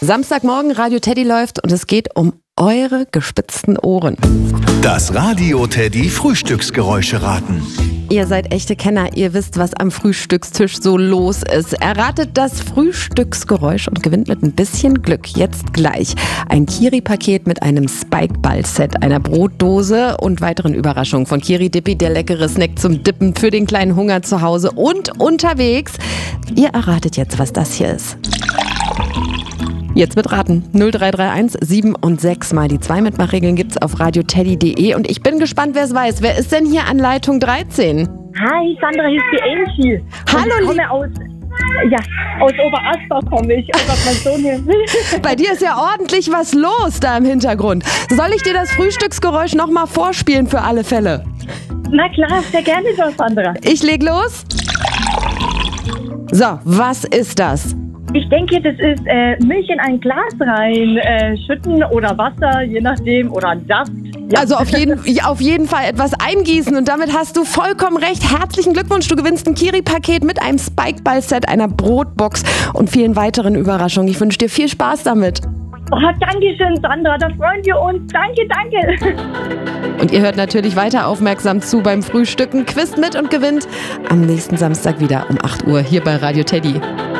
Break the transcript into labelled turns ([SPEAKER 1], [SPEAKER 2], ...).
[SPEAKER 1] Samstagmorgen, Radio Teddy läuft und es geht um eure gespitzten Ohren.
[SPEAKER 2] Das Radio Teddy Frühstücksgeräusche raten.
[SPEAKER 1] Ihr seid echte Kenner, ihr wisst, was am Frühstückstisch so los ist. Erratet das Frühstücksgeräusch und gewinnt mit ein bisschen Glück jetzt gleich ein Kiri-Paket mit einem Spike-Ball-Set, einer Brotdose und weiteren Überraschungen von Kiri Dippi, der leckere Snack zum Dippen für den kleinen Hunger zu Hause und unterwegs. Ihr erratet jetzt, was das hier ist. Jetzt mitraten. 0331 7 und 6 mal die 2 Mitmachregeln gibt's auf radioteddy.de und ich bin gespannt, wer es weiß. Wer ist denn hier an Leitung 13?
[SPEAKER 3] Hi, Sandra, hier ist die Angie.
[SPEAKER 1] Hallo,
[SPEAKER 3] ich komme aus Oberasbach komme ich. Oh Gott, mein Sohn hier.
[SPEAKER 1] Bei dir ist ja ordentlich was los da im Hintergrund. Soll ich dir das Frühstücksgeräusch nochmal vorspielen für alle Fälle?
[SPEAKER 3] Na klar, sehr gerne doch, Sandra.
[SPEAKER 1] Ich leg los. So, was ist das?
[SPEAKER 3] Ich denke, das ist Milch in ein Glas rein, schütten oder Wasser, je nachdem, oder Saft. Ja.
[SPEAKER 1] Also auf jeden Fall etwas eingießen und damit hast du vollkommen recht. Herzlichen Glückwunsch, du gewinnst ein Kiri-Paket mit einem Spike-Ball-Set, einer Brotbox und vielen weiteren Überraschungen. Ich wünsche dir viel Spaß damit.
[SPEAKER 3] Oh, danke schön, Sandra, da freuen wir uns. Danke.
[SPEAKER 1] Und ihr hört natürlich weiter aufmerksam zu beim Frühstücken. Quizt mit und gewinnt am nächsten Samstag wieder um 8 Uhr hier bei Radio Teddy.